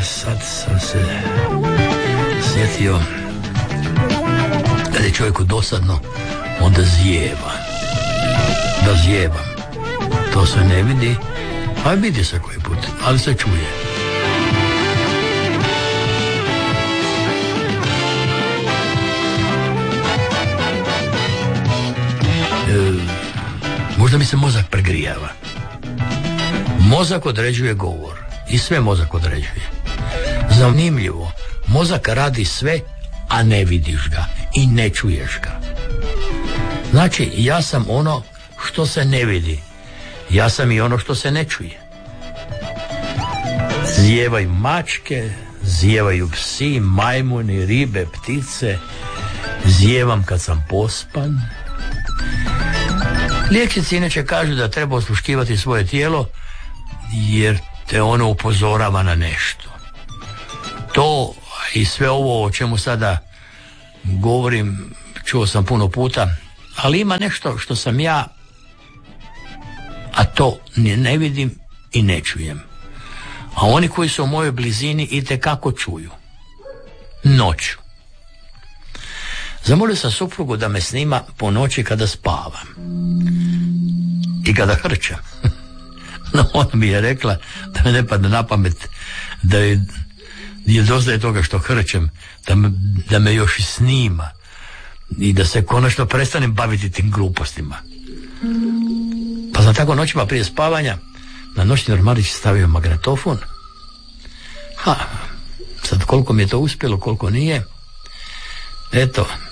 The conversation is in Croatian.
sad sam se sjetio, kad je čovjeku dosadno, onda zijeva. Da zijevam. To se ne vidi, a vidi se koji put, ali se čuje. Možda mi se mozak pregrijava. Mozak određuje govor i sve mozak određuje. Zanimljivo, mozak radi sve, a ne vidiš ga i ne čuješ ga. Znači, ja sam ono što se ne vidi, ja sam i ono što se ne čuje. Zijevaju mačke, zijevaju psi, majmuni, ribe, ptice. Zijevam kad sam pospan. Liječnici inače kažu da treba osluškivati svoje tijelo jer te ono upozorava na nešto. To i sve ovo o čemu sada govorim čuo sam puno puta, ali ima nešto što sam ja, a to ne vidim i ne čujem. A oni koji su u mojoj blizini itekako čuju. Noću. Zamolio sam suprugu da me snima po noći kada spavam i kada hrčam. No, ona mi je rekla da me ne padne na pamet da je dosta toga što hrčem, da me još i snima i da se konačno prestanem baviti tim glupostima. Pa sam tako noćima prije spavanja na noćni ormarić stavio magnetofon. Sad koliko mi je to uspjelo, koliko nije, eto,